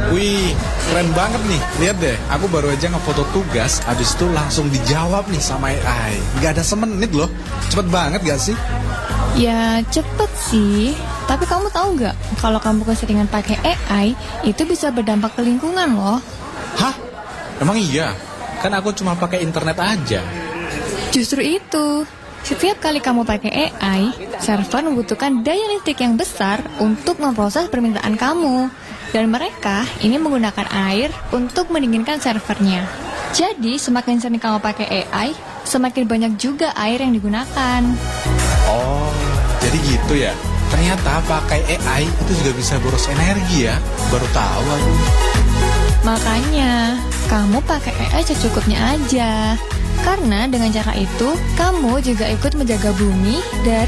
Wih, keren banget nih. Lihat deh, aku baru aja ngefoto tugas, habis itu langsung dijawab nih sama AI. Gak ada semenit loh. Cepet banget gak sih? Ya cepet sih, tapi kamu tahu nggak kalau kamu keseringan pakai AI itu bisa berdampak ke lingkungan loh. Hah? Emang iya? Kan aku cuma pakai internet aja. Justru itu, setiap kali kamu pakai AI, server membutuhkan daya listrik yang besar untuk memproses permintaan kamu. Dan mereka ini menggunakan air untuk mendinginkan servernya. Jadi semakin sering kamu pakai AI, semakin banyak juga air yang digunakan. Oh, jadi gitu ya? Ternyata pakai AI itu juga bisa boros energi ya? Baru tahu aku. Makanya, kamu pakai AI secukupnya aja. Karena dengan cara itu, kamu juga ikut menjaga bumi dari